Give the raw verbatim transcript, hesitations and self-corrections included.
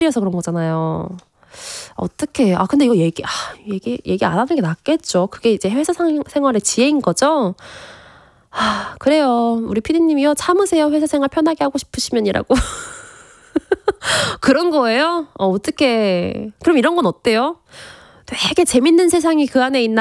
이어서 그런 거잖아요. 어떡해. 아 근데 이거 얘기 아 얘기 얘기 안 하는 게 낫겠죠. 그게 이제 회사 상 생활의 지혜인 거죠? 아 그래요. 우리 피디님이요. "참으세요. 회사 생활 편하게 하고 싶으시면"이라고. 그런 거예요? 어 어떡해. 그럼 이런 건 어때요? "되게 재밌는 세상이 그 안에 있나"